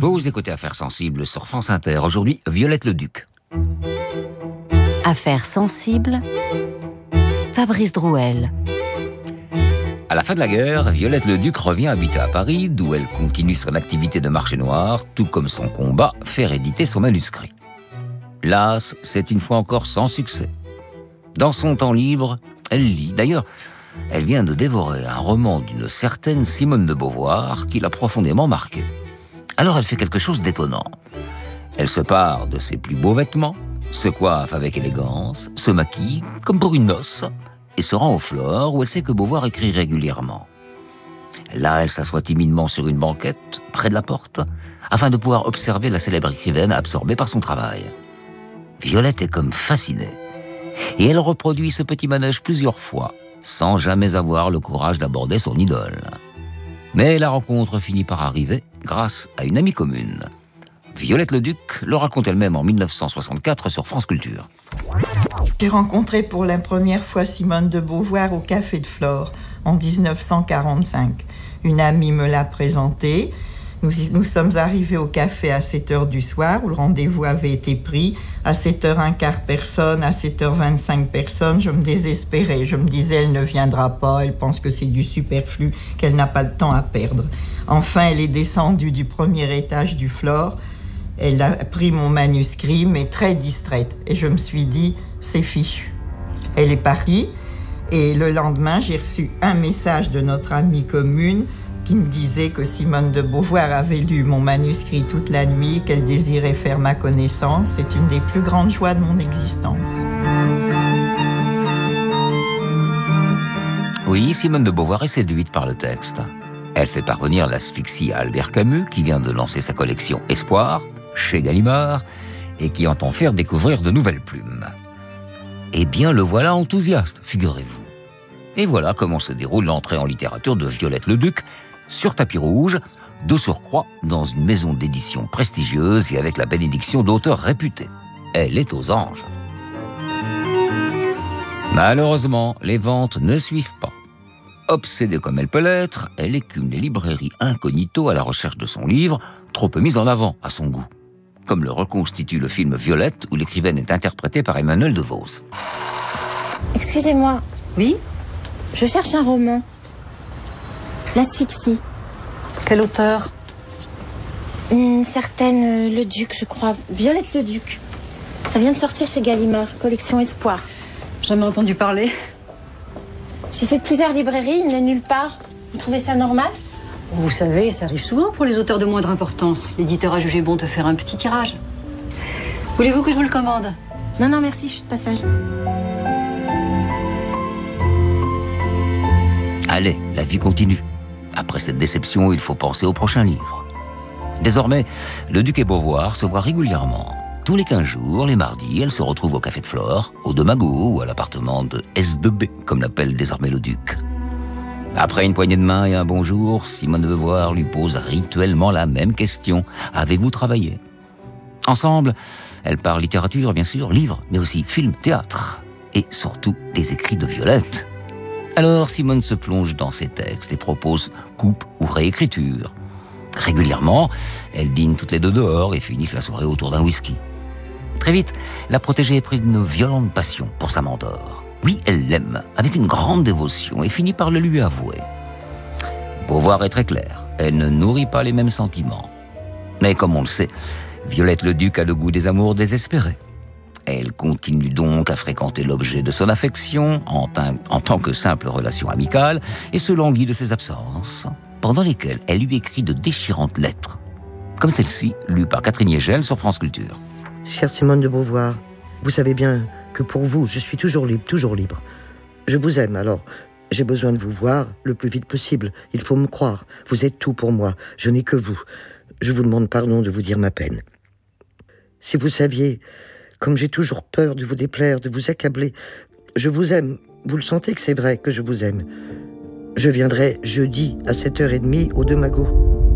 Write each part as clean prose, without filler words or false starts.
Vous écoutez Affaires sensibles sur France Inter. Aujourd'hui, Violette Leduc. Affaires sensibles, Fabrice Drouel. À la fin de la guerre, Violette Leduc revient habiter à Paris, d'où elle continue son activité de marché noir, tout comme son combat, faire éditer son manuscrit. Las, c'est une fois encore sans succès. Dans son temps libre, elle lit. D'ailleurs, elle vient de dévorer un roman d'une certaine Simone de Beauvoir qui l'a profondément marquée. Alors elle fait quelque chose d'étonnant. Elle se pare de ses plus beaux vêtements, se coiffe avec élégance, se maquille comme pour une noce et se rend au Flore où elle sait que Beauvoir écrit régulièrement. Là, elle s'assoit timidement sur une banquette près de la porte afin de pouvoir observer la célèbre écrivaine absorbée par son travail. Violette est comme fascinée et elle reproduit ce petit manège plusieurs fois sans jamais avoir le courage d'aborder son idole. Mais la rencontre finit par arriver grâce à une amie commune. Violette Leduc le raconte elle-même en 1964 sur France Culture. J'ai rencontré pour la première fois Simone de Beauvoir au Café de Flore en 1945. Une amie me l'a présentée. Nous sommes arrivés au café à 7h du soir, où le rendez-vous avait été pris. À 7h15 personne, à 7h25 personne, je me désespérais. Je me disais, elle ne viendra pas, elle pense que c'est du superflu, qu'elle n'a pas le temps à perdre. Enfin, elle est descendue du premier étage du Flore. Elle a pris mon manuscrit, mais très distraite. Et je me suis dit, c'est fichu. Elle est partie, et le lendemain, j'ai reçu un message de notre amie commune qui me disait que Simone de Beauvoir avait lu mon manuscrit toute la nuit, qu'elle désirait faire ma connaissance. C'est une des plus grandes joies de mon existence. Oui, Simone de Beauvoir est séduite par le texte. Elle fait parvenir l'asphyxie à Albert Camus, qui vient de lancer sa collection Espoir, chez Gallimard, et qui entend faire découvrir de nouvelles plumes. Eh bien, le voilà enthousiaste, figurez-vous. Et voilà comment se déroule l'entrée en littérature de Violette Leduc, sur tapis rouge, de surcroît dans une maison d'édition prestigieuse et avec la bénédiction d'auteurs réputés. Elle est aux anges. Malheureusement, les ventes ne suivent pas. Obsédée comme elle peut l'être, elle écume les librairies incognito à la recherche de son livre, trop peu mis en avant à son goût. Comme le reconstitue le film Violette, où l'écrivaine est interprétée par Emmanuel DeVos. Excusez-moi. Oui ? Je cherche un roman. L'asphyxie. Quel auteur ? Une certaine Leduc, je crois. Violette Leduc. Ça vient de sortir chez Gallimard, collection Espoir. Jamais entendu parler. J'ai fait plusieurs librairies, il n'est nulle part. Vous trouvez ça normal ? Vous savez, ça arrive souvent pour les auteurs de moindre importance. L'éditeur a jugé bon de faire un petit tirage. Voulez-vous que je vous le commande ? Non, merci, je suis de passage. Allez, la vie continue. Après cette déception, il faut penser au prochain livre. Désormais, Leduc et Beauvoir se voient régulièrement. Tous les 15 jours, les mardis, elle se retrouve au Café de Flore, au De Magot ou à l'appartement de S2B, comme l'appelle désormais Leduc. Après une poignée de main et un bonjour, Simone de Beauvoir lui pose rituellement la même question. Avez-vous travaillé ? Ensemble, elle parle littérature, bien sûr, livres, mais aussi films, théâtre, et surtout des écrits de Violette. Alors Simone se plonge dans ses textes et propose coupe ou réécriture. Régulièrement, elles dînent toutes les deux dehors et finissent la soirée autour d'un whisky. Très vite, la protégée est prise d'une violente passion pour sa mentor. Oui, elle l'aime, avec une grande dévotion, et finit par le lui avouer. Beauvoir est très claire, elle ne nourrit pas les mêmes sentiments. Mais comme on le sait, Violette Leduc a le goût des amours désespérés. Elle continue donc à fréquenter l'objet de son affection en tant que simple relation amicale et se languit de ses absences, pendant lesquelles elle lui écrit de déchirantes lettres, comme celle-ci, lue par Catherine Yegel sur France Culture. Chère Simone de Beauvoir, vous savez bien que pour vous, je suis toujours libre, toujours libre. Je vous aime, alors j'ai besoin de vous voir le plus vite possible. Il faut me croire, vous êtes tout pour moi, je n'ai que vous. Je vous demande pardon de vous dire ma peine. Si vous saviez, comme j'ai toujours peur de vous déplaire, de vous accabler, je vous aime, vous le sentez que c'est vrai que je vous aime. Je viendrai jeudi à 7h30 au De Magot.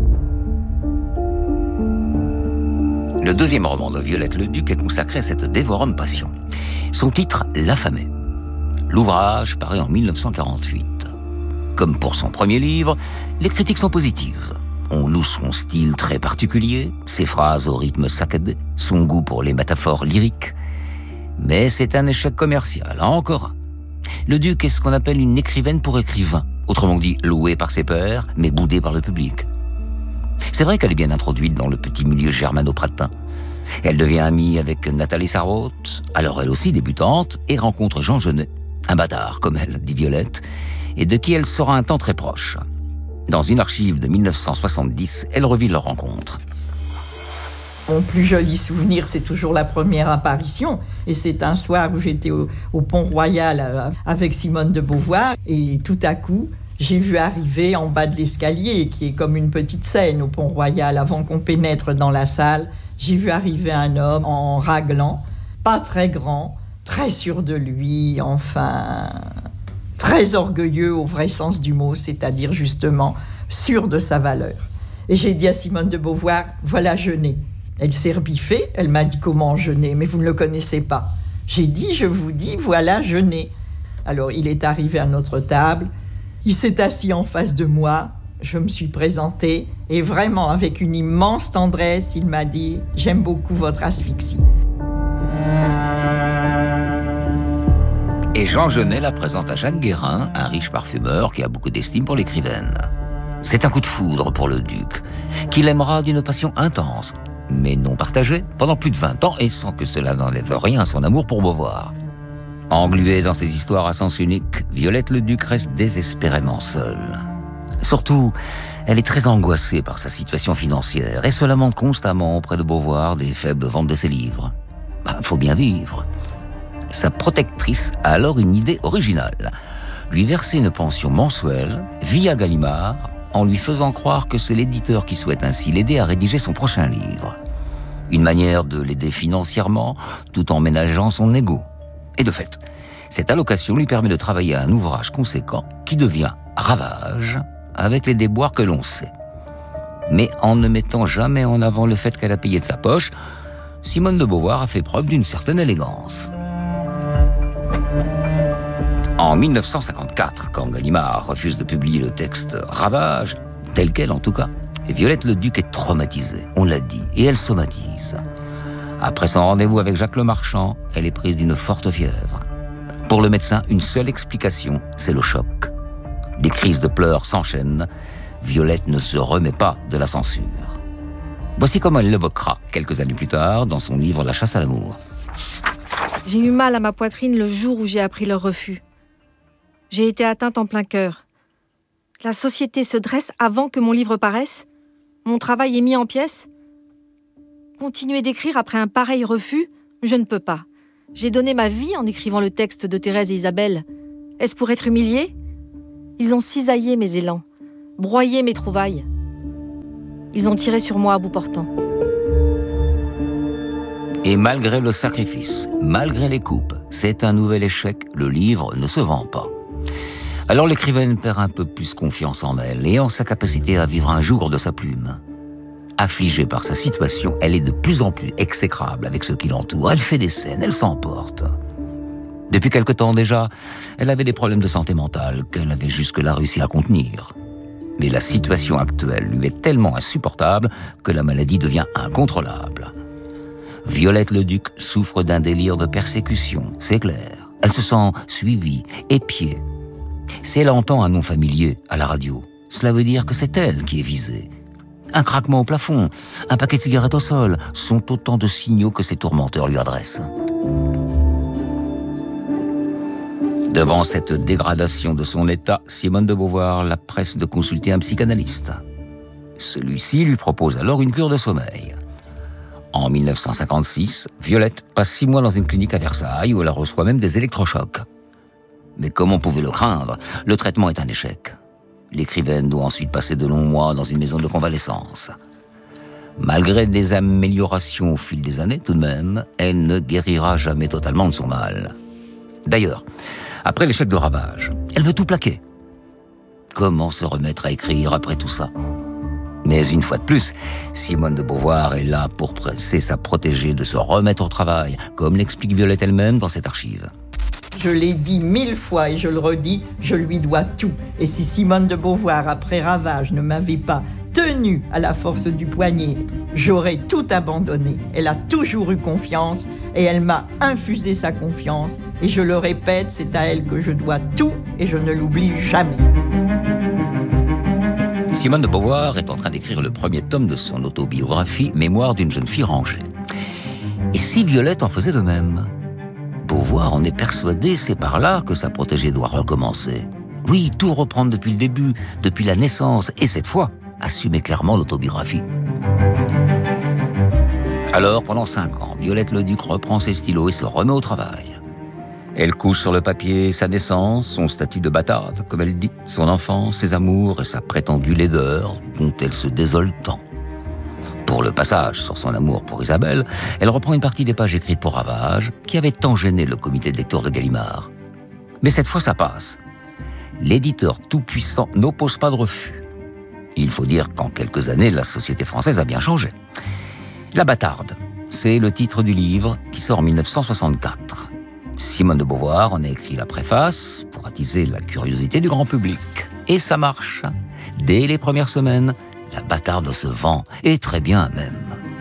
Le deuxième roman de Violette Leduc est consacré à cette dévorante passion. Son titre, L'affamée. L'ouvrage paraît en 1948. Comme pour son premier livre, les critiques sont positives. On loue son style très particulier, ses phrases au rythme saccadé, son goût pour les métaphores lyriques. Mais c'est un échec commercial, encore un. Le Duc est ce qu'on appelle une écrivaine pour écrivain, autrement dit louée par ses pairs, mais boudée par le public. C'est vrai qu'elle est bien introduite dans le petit milieu germano-pratin. Elle devient amie avec Nathalie Sarraute, alors elle aussi débutante, et rencontre Jean Genet, un bâtard comme elle, dit Violette, et de qui elle sera un temps très proche. Dans une archive de 1970, elle revit leur rencontre. Mon plus joli souvenir, c'est toujours la première apparition. Et c'est un soir où j'étais au Pont-Royal avec Simone de Beauvoir. Et tout à coup, j'ai vu arriver en bas de l'escalier, qui est comme une petite scène au Pont-Royal, avant qu'on pénètre dans la salle, j'ai vu arriver un homme en raglan, pas très grand, très sûr de lui, enfin, très orgueilleux au vrai sens du mot, c'est-à-dire justement sûr de sa valeur. Et j'ai dit à Simone de Beauvoir, voilà Genet. Elle s'est rebiffée, elle m'a dit comment Genet, mais vous ne le connaissez pas. J'ai dit, je vous dis, voilà Genet. Alors il est arrivé à notre table, il s'est assis en face de moi, je me suis présentée et vraiment avec une immense tendresse, il m'a dit « J'aime beaucoup votre asphyxie ». Et Jean Genet la présente à Jacques Guérin, un riche parfumeur qui a beaucoup d'estime pour l'écrivaine. C'est un coup de foudre pour le Duc, qu'il aimera d'une passion intense, mais non partagée, pendant plus de 20 ans et sans que cela n'enlève rien à son amour pour Beauvoir. Engluée dans ses histoires à sens unique, Violette le Duc reste désespérément seule. Surtout, elle est très angoissée par sa situation financière et se lamente constamment auprès de Beauvoir des faibles ventes de ses livres. Faut bien vivre. Sa protectrice a alors une idée originale. Lui verser une pension mensuelle via Gallimard en lui faisant croire que c'est l'éditeur qui souhaite ainsi l'aider à rédiger son prochain livre. Une manière de l'aider financièrement tout en ménageant son ego. Et de fait, cette allocation lui permet de travailler à un ouvrage conséquent qui devient Ravage, avec les déboires que l'on sait. Mais en ne mettant jamais en avant le fait qu'elle a payé de sa poche, Simone de Beauvoir a fait preuve d'une certaine élégance. En 1954, quand Gallimard refuse de publier le texte Ravage, tel quel en tout cas, Violette le Duc est traumatisée, on l'a dit, et elle somatise. Après son rendez-vous avec Jacques Lemarchand, elle est prise d'une forte fièvre. Pour le médecin, une seule explication, c'est le choc. Les crises de pleurs s'enchaînent. Violette ne se remet pas de la censure. Voici comment elle l'évoquera quelques années plus tard dans son livre La chasse à l'amour. J'ai eu mal à ma poitrine le jour où j'ai appris leur refus. J'ai été atteinte en plein cœur. La société se dresse avant que mon livre paraisse. Mon travail est mis en pièces. Continuer d'écrire après un pareil refus, je ne peux pas. J'ai donné ma vie en écrivant le texte de Thérèse et Isabelle. Est-ce pour être humiliée ? Ils ont cisaillé mes élans, broyé mes trouvailles. Ils ont tiré sur moi à bout portant. Et malgré le sacrifice, malgré les coupes, c'est un nouvel échec, le livre ne se vend pas. Alors l'écrivaine perd un peu plus confiance en elle et en sa capacité à vivre un jour de sa plume. Affligée par sa situation, elle est de plus en plus exécrable avec ceux qui l'entourent. Elle fait des scènes, elle s'emporte. Depuis quelque temps déjà, elle avait des problèmes de santé mentale qu'elle avait jusque-là réussi à contenir. Mais la situation actuelle lui est tellement insupportable que la maladie devient incontrôlable. Violette le Duc souffre d'un délire de persécution, c'est clair. Elle se sent suivie, épiée. Si elle entend un nom familier à la radio, cela veut dire que c'est elle qui est visée. Un craquement au plafond, un paquet de cigarettes au sol sont autant de signaux que ses tourmenteurs lui adressent. Devant cette dégradation de son état, Simone de Beauvoir la presse de consulter un psychanalyste. Celui-ci lui propose alors une cure de sommeil. En 1956, Violette passe 6 mois dans une clinique à Versailles où elle reçoit même des électrochocs. Mais comme on pouvait le craindre, le traitement est un échec. L'écrivaine doit ensuite passer de longs mois dans une maison de convalescence. Malgré des améliorations au fil des années, tout de même, elle ne guérira jamais totalement de son mal. D'ailleurs, après l'échec de Ravage, elle veut tout plaquer. Comment se remettre à écrire après tout ça ? Mais une fois de plus, Simone de Beauvoir est là pour presser sa protégée de se remettre au travail, comme l'explique Violette elle-même dans cette archive. Je l'ai dit 1000 fois et je le redis, je lui dois tout. Et si Simone de Beauvoir, après Ravage, ne m'avait pas tenu à la force du poignet. J'aurais tout abandonné. Elle a toujours eu confiance et elle m'a infusé sa confiance. Et je le répète, c'est à elle que je dois tout et je ne l'oublie jamais. Simone de Beauvoir est en train d'écrire le premier tome de son autobiographie « Mémoire d'une jeune fille rangée ». Et si Violette en faisait de même? Beauvoir en est persuadé, c'est par là que sa protégée doit recommencer. Oui, tout reprendre depuis le début, depuis la naissance, et cette fois, assumer clairement l'autobiographie. Alors, pendant 5 ans, Violette Leduc reprend ses stylos et se remet au travail. Elle couche sur le papier sa naissance, son statut de bâtarde, comme elle dit, son enfance, ses amours et sa prétendue laideur, dont elle se désole tant. Pour le passage sur son amour pour Isabelle, elle reprend une partie des pages écrites pour Ravage, qui avait tant gêné le comité de lecture de Gallimard. Mais cette fois, ça passe. L'éditeur tout-puissant n'oppose pas de refus. Il faut dire qu'en quelques années, la société française a bien changé. La bâtarde, c'est le titre du livre qui sort en 1964. Simone de Beauvoir en a écrit la préface pour attiser la curiosité du grand public. Et ça marche. Dès les premières semaines, la bâtarde se vend, et très bien même.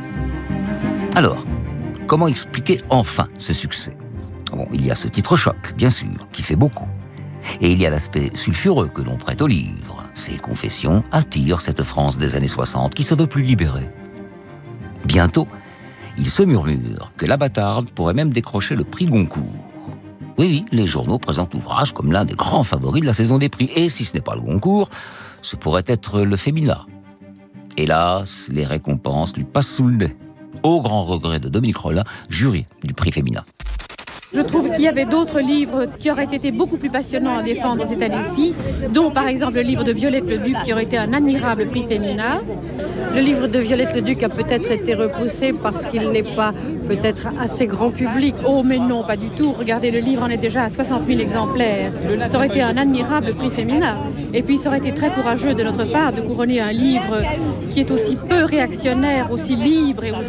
Alors, comment expliquer enfin ce succès? Bon, il y a ce titre choc, bien sûr, qui fait beaucoup. Et il y a l'aspect sulfureux que l'on prête au livre. Ces confessions attirent cette France des années 60 qui se veut plus libérée. Bientôt, il se murmure que la bâtarde pourrait même décrocher le prix Goncourt. Oui, les journaux présentent l'ouvrage comme l'un des grands favoris de la saison des prix. Et si ce n'est pas le Goncourt, ce pourrait être le Femina. Hélas, les récompenses lui passent sous le nez. Au grand regret de Dominique Rollin, jury du prix Femina. Je trouve qu'il y avait d'autres livres qui auraient été beaucoup plus passionnants à défendre cette année-ci, dont par exemple le livre de Violette Leduc qui aurait été un admirable prix Femina. Le livre de Violette Leduc a peut-être été repoussé parce qu'il n'est pas peut-être assez grand public. Oh mais non, pas du tout. Regardez, le livre en est déjà à 60 000 exemplaires. Ça aurait été un admirable prix Femina. Et puis ça aurait été très courageux de notre part de couronner un livre qui est aussi peu réactionnaire, aussi libre et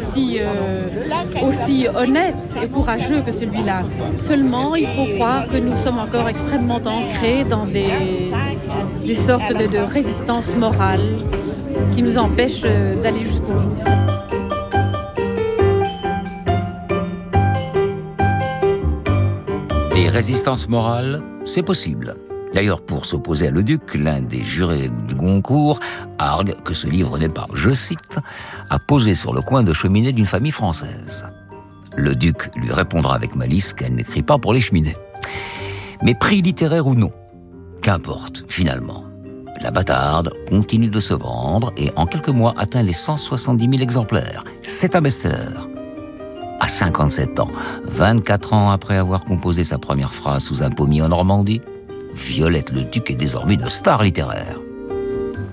aussi honnête et courageux que celui-là. Seulement, il faut croire que nous sommes encore extrêmement ancrés dans des sortes de résistance morale qui nous empêchent d'aller jusqu'au bout. Des résistances morales, c'est possible. D'ailleurs, pour s'opposer à Leduc, l'un des jurés du Goncourt argue que ce livre n'est pas, je cite, « à poser sur le coin de cheminée d'une famille française ». Leduc lui répondra avec malice qu'elle n'écrit pas pour les cheminées. Mais prix littéraire ou non, qu'importe, finalement. La bâtarde continue de se vendre et en quelques mois atteint les 170 000 exemplaires. C'est un best-seller. À 57 ans, 24 ans après avoir composé sa première phrase sous un pommier en Normandie, Violette Leduc est désormais une star littéraire.